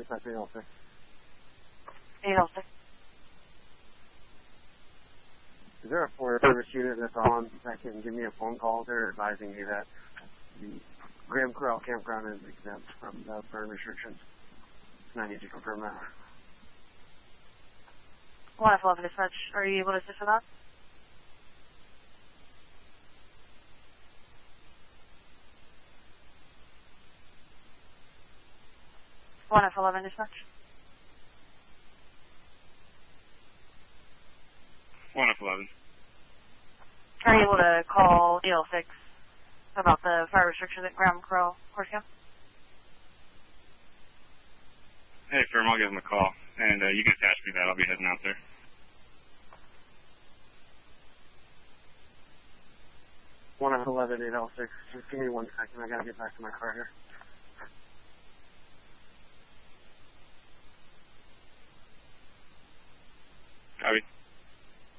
that's 806. 806. Is there a Forest Service unit that's on that can give me a phone call? They're advising me that the Graham Corral campground is exempt from the burn restrictions. And I need to confirm that. 1F11 dispatch, are you able to assist with that? One F11 dispatch. 1F11. Are you able to call 806 about the fire restriction at Graham Corral Horse Camp? Hey, firm, I'll give them a call. And you can attach me that. I'll be heading out there. One F11 806. Just give me 1 second. I gotta get back to my car here.